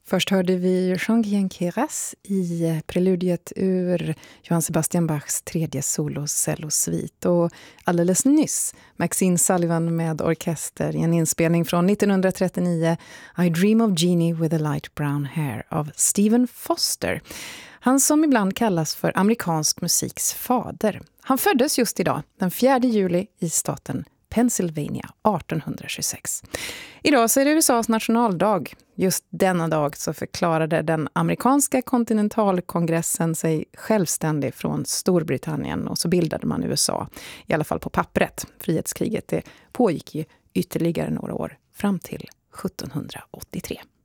Först hörde vi Jean-Guyen Queyras i preludiet ur Johann Sebastian Bachs tredje solo-cellosvit. Och alldeles nyss Maxine Sullivan med orkester i en inspelning från 1939, I Dream of Jeannie with a light brown hair av Stephen Foster. Han som ibland kallas för amerikansk musiks fader. Han föddes just idag, den 4 juli i staten Pennsylvania 1826. Idag så är det USAs nationaldag. Just denna dag så förklarade den amerikanska kontinentalkongressen sig självständig från Storbritannien och så bildade man USA, i alla fall på pappret. Frihetskriget det pågick ju ytterligare några år fram till 1783.